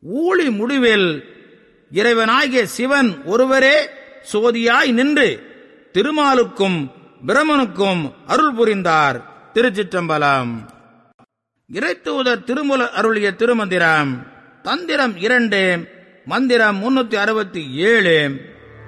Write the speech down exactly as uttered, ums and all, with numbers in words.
ஊழி முடிவில் இறைவனாகிய சிவன் ஒருவரே சோதியாய் நின்று திருமாலுக்கும் பிரமனுக்கும் அருள் புரிந்தார். திருச்சிற்றம்பலம். இறைத்தூதர் திருமூலர் அருளிய திருமந்திரம். தந்திரம் இரண்டு, மந்திரம் முன்னூத்தி அறுபத்தி ஏழு.